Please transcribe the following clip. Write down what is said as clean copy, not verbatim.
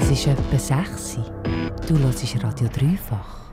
Es ist etwa 6 Uhr. Du hörst Radio Dreifach.